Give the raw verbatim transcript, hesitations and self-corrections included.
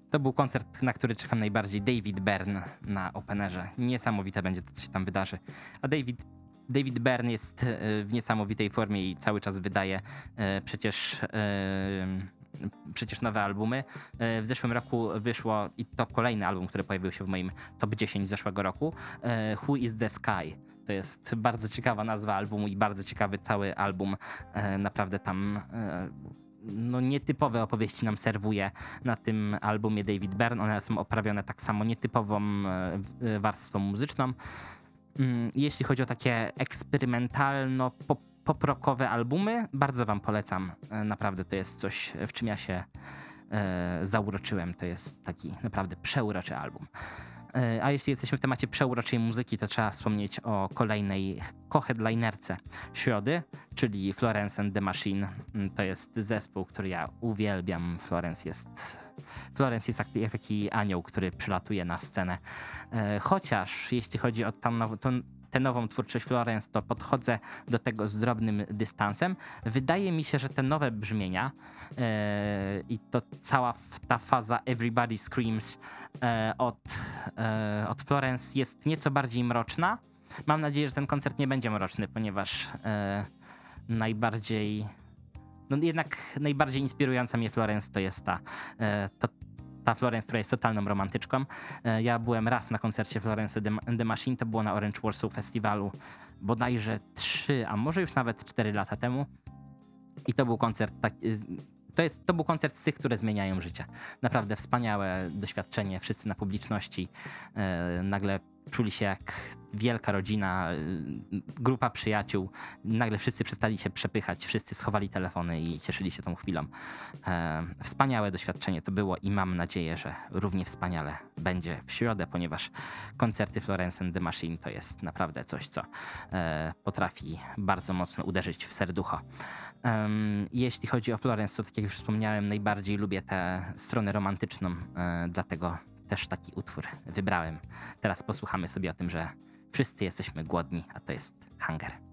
To był koncert, na który czekam najbardziej. David Byrne na Openerze. Niesamowite będzie to, co się tam wydarzy. A David, David Byrne jest w niesamowitej formie i cały czas wydaje przecież, przecież nowe albumy. W zeszłym roku wyszło, i to kolejny album, który pojawił się w moim top dziesięć zeszłego roku, Who is the Sky. To jest bardzo ciekawa nazwa albumu i bardzo ciekawy cały album. Naprawdę tam no, nietypowe opowieści nam serwuje na tym albumie David Byrne. One są oprawione tak samo nietypową warstwą muzyczną. Jeśli chodzi o takie eksperymentalno-pop-rockowe albumy, bardzo wam polecam. Naprawdę to jest coś, w czym ja się zauroczyłem. To jest taki naprawdę przeuroczy album. A jeśli jesteśmy w temacie przeuroczej muzyki, to trzeba wspomnieć o kolejnej co-headlinerce środy, czyli Florence and the Machine. To jest zespół, który ja uwielbiam. Florence jest, Florence jest taki, jak taki anioł, który przylatuje na scenę. Chociaż jeśli chodzi o tam now, tą, tę nową twórczość Florence, to podchodzę do tego z drobnym dystansem. Wydaje mi się, że te nowe brzmienia yy, i to cała ta faza Everybody Screams yy, od, yy, od Florence jest nieco bardziej mroczna. Mam nadzieję, że ten koncert nie będzie mroczny, ponieważ yy, najbardziej, no jednak najbardziej inspirująca mnie Florence to jest ta, yy, to, ta Florence, która jest totalną romantyczką. Ja byłem raz na koncercie Florence and the Machine, to było na Orange Warsaw Festiwalu bodajże trzy, a może już nawet cztery lata temu. I to był koncert taki, to, jest, to był koncert z tych, które zmieniają życie. Naprawdę wspaniałe doświadczenie, wszyscy na publiczności. Nagle czuli się jak wielka rodzina, grupa przyjaciół. Nagle wszyscy przestali się przepychać, wszyscy schowali telefony i cieszyli się tą chwilą. E, wspaniałe doświadczenie to było i mam nadzieję, że równie wspaniale będzie w środę, ponieważ koncerty Florence and the Machine to jest naprawdę coś, co e, potrafi bardzo mocno uderzyć w serducho. Um, jeśli chodzi o Florence, to tak jak już wspomniałem, najbardziej lubię tę stronę romantyczną, e, dlatego też taki utwór wybrałem. Teraz posłuchamy sobie o tym, że wszyscy jesteśmy głodni, a to jest Hunger.